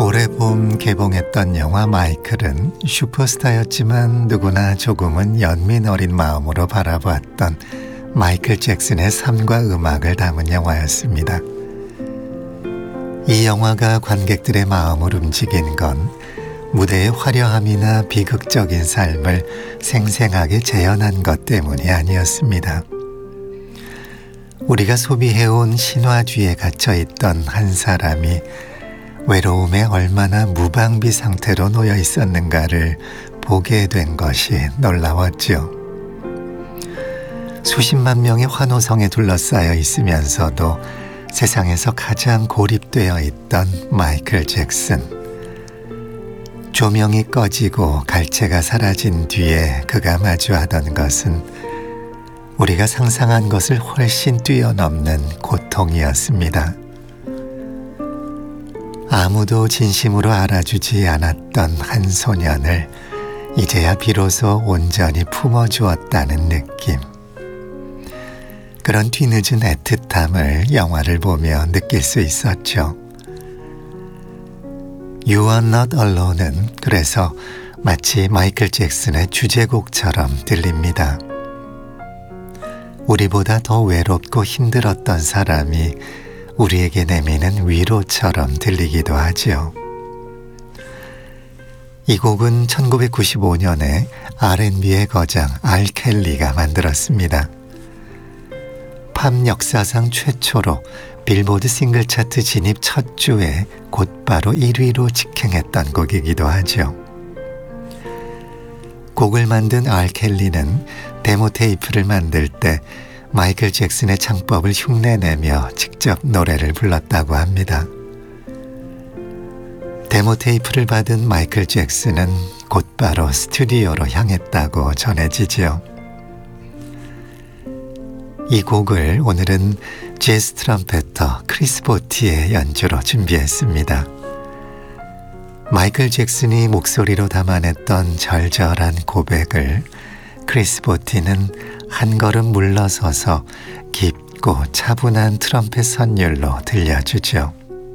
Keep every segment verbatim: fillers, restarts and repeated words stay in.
올해 봄 개봉했던 영화 마이클은 슈퍼스타였지만 누구나 조금은 연민 어린 마음으로 바라보았던 마이클 잭슨의 삶과 음악을 담은 영화였습니다. 이 영화가 관객들의 마음을 움직인 건 무대의 화려함이나 비극적인 삶을 생생하게 재현한 것 때문이 아니었습니다. 우리가 소비해온 신화 뒤에 갇혀있던 한 사람이 외로움에 얼마나 무방비 상태로 놓여 있었는가를 보게 된 것이 놀라웠죠. 수십만 명의 환호성에 둘러싸여 있으면서도 세상에서 가장 고립되어 있던 마이클 잭슨. 조명이 꺼지고 갈채가 사라진 뒤에 그가 마주하던 것은 우리가 상상한 것을 훨씬 뛰어넘는 고통이었습니다. 아무도 진심으로 알아주지 않았던 한 소년을 이제야 비로소 온전히 품어주었다는 느낌. 그런 뒤늦은 애틋함을 영화를 보며 느낄 수 있었죠. You are not alone은 그래서 마치 마이클 잭슨의 주제곡처럼 들립니다. 우리보다 더 외롭고 힘들었던 사람이 우리에게 내미는 위로처럼 들리기도 하지요. 이 곡은 천구백구십오 년에 알앤비의 거장 알 켈리가 만들었습니다. 팝 역사상 최초로 빌보드 싱글 차트 진입 첫 주에 곧바로 일 위로 직행했던 곡이기도 하죠. 곡을 만든 알 켈리는 데모 테이프를 만들 때 마이클 잭슨의 창법을 흉내내며 직접 노래를 불렀다고 합니다. 데모 테이프를 받은 마이클 잭슨은 곧바로 스튜디오로 향했다고 전해지지요. 이 곡을 오늘은 재즈 트럼펫터 크리스 보티의 연주로 준비했습니다. 마이클 잭슨이 목소리로 담아냈던 절절한 고백을 크리스 보티는 한 걸음 물러서서 깊고 차분한 트럼펫 선율로 들려주죠.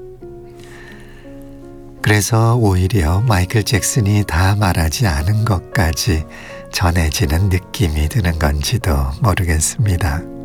그래서 오히려 마이클 잭슨이 다 말하지 않은 것까지 전해지는 느낌이 드는 건지도 모르겠습니다.